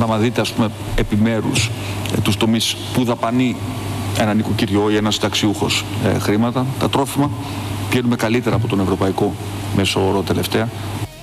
άμα δείτε ας πούμε επιμέρους τους τομείς που δαπανεί ένα νοικοκυριό ή ένας συνταξιούχος χρήματα, τα τρόφιμα πηγαίνουμε καλύτερα από τον ευρωπαϊκό μέσο όρο τελευταία.